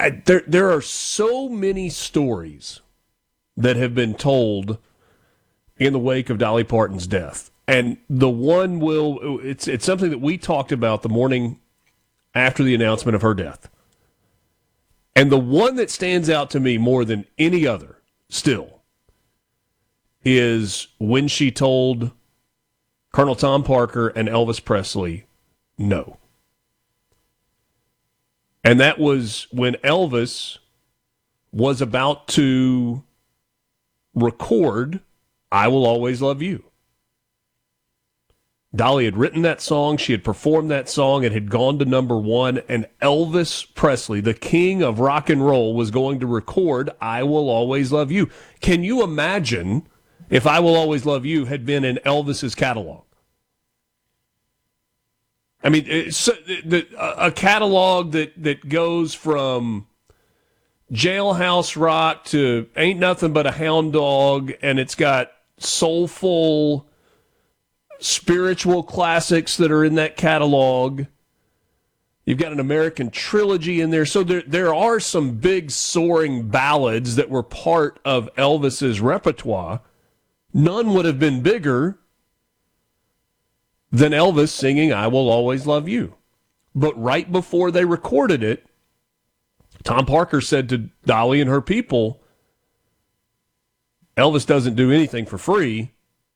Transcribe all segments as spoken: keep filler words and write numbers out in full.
I, there there are so many stories that have been told in the wake of Dolly Parton's death. And the one will, it's it's something that we talked about the morning after the announcement of her death. And the one that stands out to me more than any other still is when she told Colonel Tom Parker and Elvis Presley no. And that was when Elvis was about to record I Will Always Love You. Dolly had written that song, she had performed that song, it had gone to number one, and Elvis Presley, the king of rock and roll, was going to record I Will Always Love You. Can you imagine if I Will Always Love You had been in Elvis's catalog? I mean, it's a catalog that, that goes from Jailhouse Rock to Ain't Nothing But a Hound Dog, and it's got soulful, spiritual classics that are in that catalog. You've got an American trilogy in there. So there, there are some big soaring ballads that were part of Elvis's repertoire. None would have been bigger than Elvis singing I Will Always Love You. But right before they recorded it, Tom Parker said to Dolly and her people, Elvis doesn't do anything for free.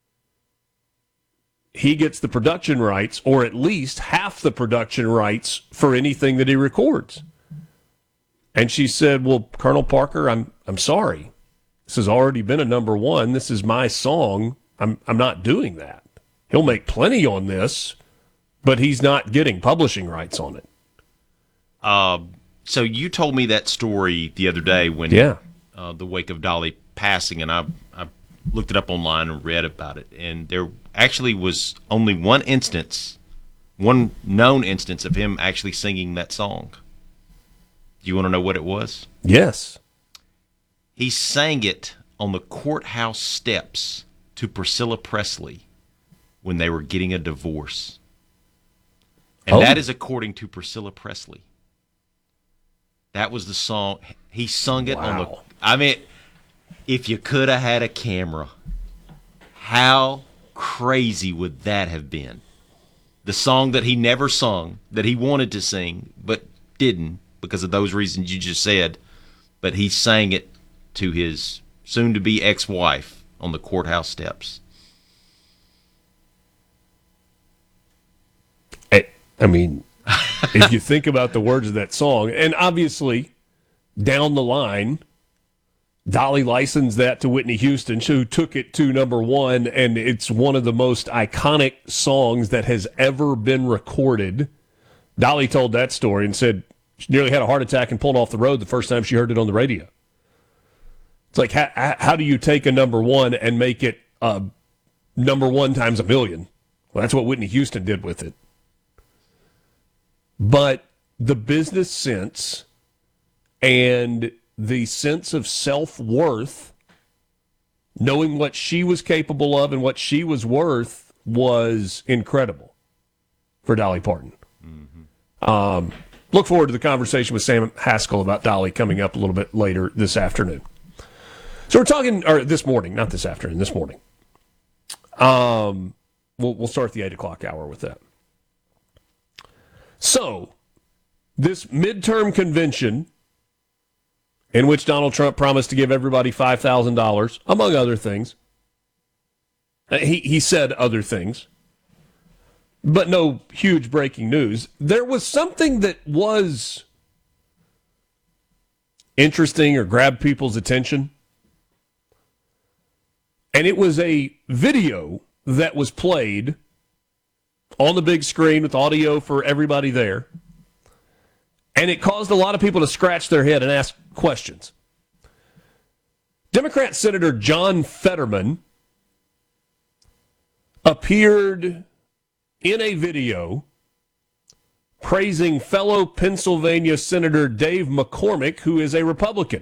He gets the production rights, or at least half the production rights for anything that he records. And she said, well, Colonel Parker, I'm I'm sorry. This has already been a number one. This is my song. I'm I'm not doing that. He'll make plenty on this, but he's not getting publishing rights on it. Uh, so you told me that story the other day when yeah. uh, the wake of Dolly passing, and I, I looked it up online and read about it. And there actually was only one instance, one known instance of him actually singing that song. Do you want to know what it was? Yes. He sang it on the courthouse steps to Priscilla Presley when they were getting a divorce. And oh. that is according to Priscilla Presley. That was the song. He sung it wow. on the... I mean, if you could have had a camera, how crazy would that have been? The song that he never sung, that he wanted to sing, but didn't because of those reasons you just said, but he sang it to his soon-to-be ex-wife on the courthouse steps. I mean, if you think about the words of that song, and obviously, down the line, Dolly licensed that to Whitney Houston, who took it to number one, and it's one of the most iconic songs that has ever been recorded. Dolly told that story and said she nearly had a heart attack and pulled off the road the first time she heard it on the radio. It's like, how, how do you take a number one and make it uh, number one times a million? Well, that's what Whitney Houston did with it. But the business sense and the sense of self-worth, knowing what she was capable of and what she was worth, was incredible for Dolly Parton. Mm-hmm. Um, look forward to the conversation with Sam Haskell about Dolly coming up a little bit later this afternoon. So we're talking, or this morning, not this afternoon, this morning. Um, we'll, we'll start the eight o'clock hour with that. So, this midterm convention in which Donald Trump promised to give everybody five thousand dollars, among other things. He, he said other things, but no huge breaking news. There was something that was interesting or grabbed people's attention, and it was a video that was played on the big screen with audio for everybody there. And it caused a lot of people to scratch their head and ask questions. Democrat Senator John Fetterman appeared in a video praising fellow Pennsylvania Senator Dave McCormick, who is a Republican.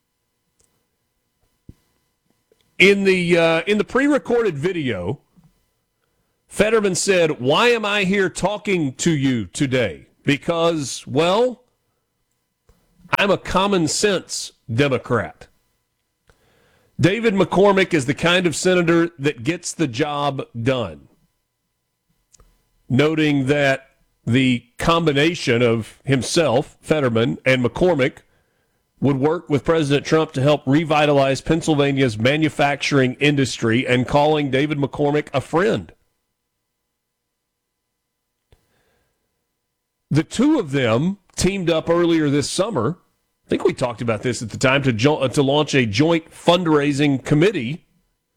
In the uh, in the pre-recorded video, Fetterman said, "Why am I here talking to you today? Because, well, I'm a common sense Democrat. David McCormick is the kind of senator that gets the job done. Noting that the combination of himself, Fetterman, and McCormick would work with President Trump to help revitalize Pennsylvania's manufacturing industry, and calling David McCormick a friend. The two of them teamed up earlier this summer. I think we talked about this at the time, to, jo- to launch a joint fundraising committee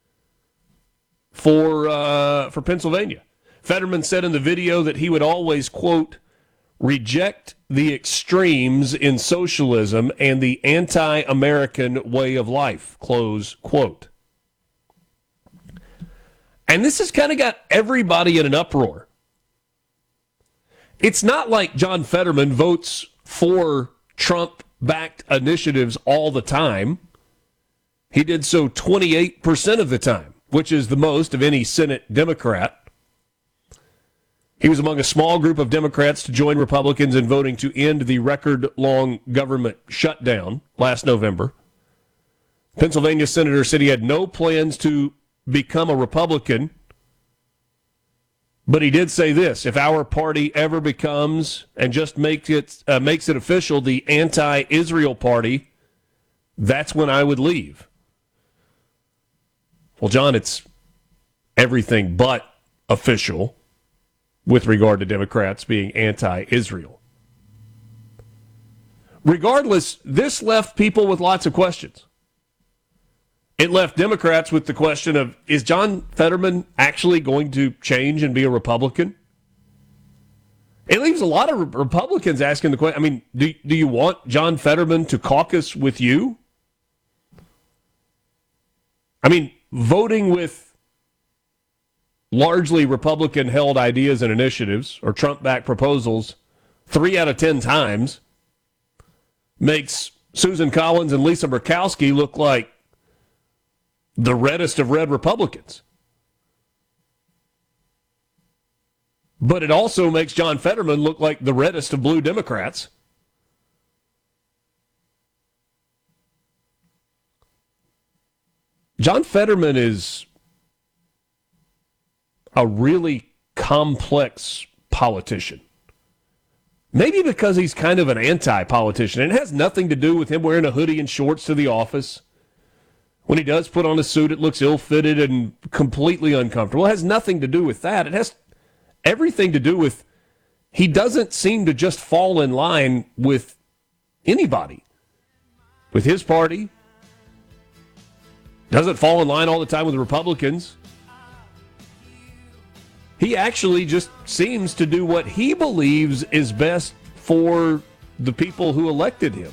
for uh, for Pennsylvania. Fetterman said in the video that he would always, quote, reject the extremes in socialism and the anti-American way of life, close quote. And this has kind of got everybody in an uproar. It's not like John Fetterman votes for Trump-backed initiatives all the time. He did so twenty-eight percent of the time, which is the most of any Senate Democrat. He was among a small group of Democrats to join Republicans in voting to end the record-long government shutdown last November. Pennsylvania Senator said he had no plans to become a Republican, but he did say this: if our party ever becomes, and just makes it uh, makes it official, the anti-Israel party, that's when I would leave. Well, John, it's everything but official with regard to Democrats being anti-Israel. Regardless, this left people with lots of questions. It left Democrats with the question of, is John Fetterman actually going to change and be a Republican? It leaves a lot of Republicans asking the question, I mean, do, do you want John Fetterman to caucus with you? I mean, voting with largely Republican-held ideas and initiatives, or Trump-backed proposals, three out of ten times, makes Susan Collins and Lisa Murkowski look like the reddest of red Republicans. But it also makes John Fetterman look like the reddest of blue Democrats. John Fetterman is a really complex politician. Maybe because he's kind of an anti-politician. And it has nothing to do with him wearing a hoodie and shorts to the office. When he does put on a suit, it looks ill-fitted and completely uncomfortable. It has nothing to do with that. It has everything to do with he doesn't seem to just fall in line with anybody. With his party. Doesn't fall in line all the time with the Republicans. He actually just seems to do what he believes is best for the people who elected him.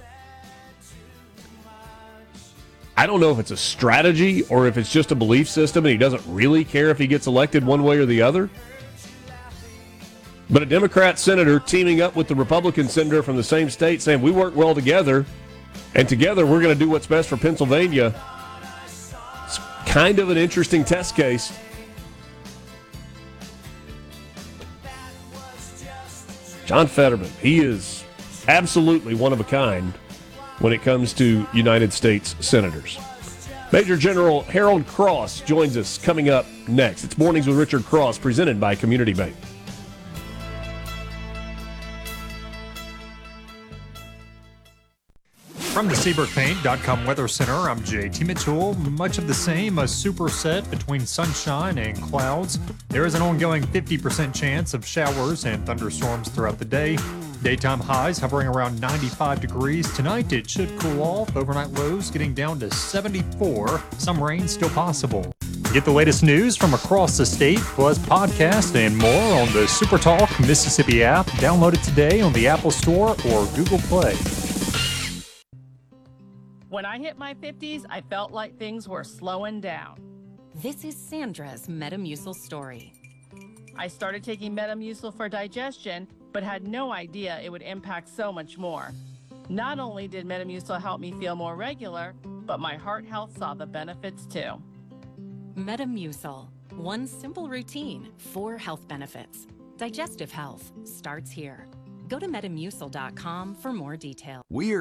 I don't know if it's a strategy or if it's just a belief system and he doesn't really care if he gets elected one way or the other. But a Democrat senator teaming up with the Republican senator from the same state saying, we work well together, and together we're going to do what's best for Pennsylvania. It's kind of an interesting test case. John Fetterman, he is absolutely one of a kind when it comes to United States senators. Major General Harold Cross joins us coming up next. It's Mornings with Richard Cross, presented by Community Bank. From the Seabrook Paint dot com Weather Center, I'm J T Mitchell. Much of the same, a superset between sunshine and clouds. There is an ongoing fifty percent chance of showers and thunderstorms throughout the day. Daytime highs hovering around ninety-five degrees. Tonight it should cool off. Overnight lows getting down to seventy-four. Some rain still possible. Get the latest news from across the state, plus podcast and more on the SuperTalk Mississippi app. Download it today on the Apple Store or Google Play. When I hit my fifties, I felt like things were slowing down. This is Sandra's Metamucil story. I started taking Metamucil for digestion, but had no idea it would impact so much more. Not only did Metamucil help me feel more regular, but my heart health saw the benefits too. Metamucil, one simple routine, four health benefits. Digestive health starts here. Go to metamucil dot com for more details. We're